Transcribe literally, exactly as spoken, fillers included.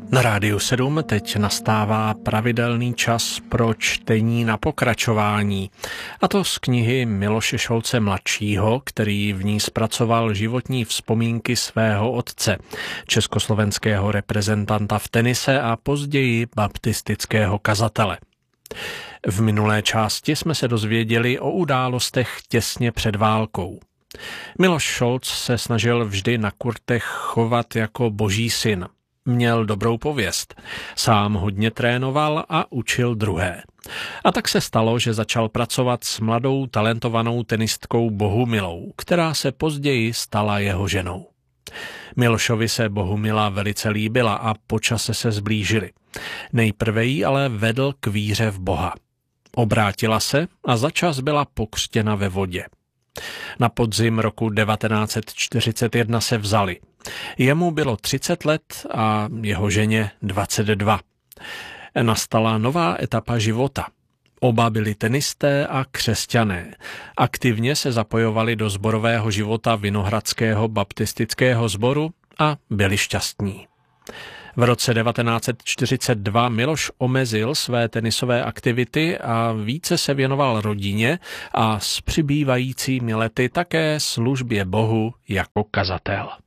Na Rádiu sedm teď nastává pravidelný čas pro čtení na pokračování. A to z knihy Miloše Šolce mladšího, který v ní zpracoval životní vzpomínky svého otce, československého reprezentanta v tenise a později baptistického kazatele. V minulé části jsme se dozvěděli o událostech těsně před válkou. Miloš Šolc se snažil vždy na kurtech chovat jako boží syn. Měl dobrou pověst, sám hodně trénoval a učil druhé. A tak se stalo, že začal pracovat s mladou talentovanou tenistkou Bohumilou, která se později stala jeho ženou. Milošovi se Bohumila velice líbila a po čase se zblížili. Nejprve jí ale vedl k víře v Boha. Obrátila se a začas byla pokřtěna ve vodě. Na podzim roku devatenáct set čtyřicet jedna se vzali. Jemu bylo třicet let a jeho ženě dvacet dva. Nastala nová etapa života. Oba byli tenisté a křesťané. Aktivně se zapojovali do sborového života Vinohradského baptistického sboru a byli šťastní. V roce devatenáct set čtyřicet dva Miloš omezil své tenisové aktivity a více se věnoval rodině a s přibývajícími lety také službě Bohu jako kazatel.